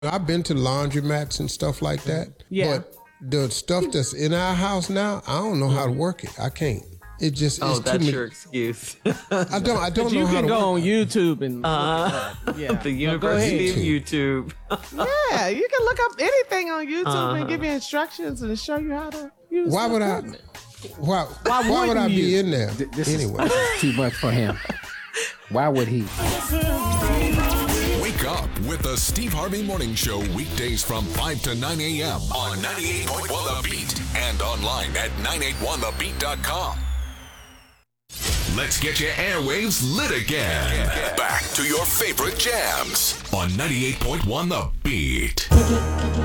I've been to laundromats and stuff like that. Yeah. But the stuff that's in our house now, I don't know how to work it. I can't. It just Oh, it's that's too your excuse. I don't know how to You can work go on it. YouTube and look at that. Yeah. The University of YouTube. Yeah, you can look up anything on YouTube and give you instructions and show you how to use Why the would I? equipment. Why would I wouldn't be you? in there This anyway? is too much for him. Why would he? Wake up with the Steve Harvey Morning Show weekdays from 5 to 9 a.m. on 98.1 The Beat and online at 981thebeat.com. Let's get your airwaves lit again. Back to your favorite jams on 98.1 The Beat.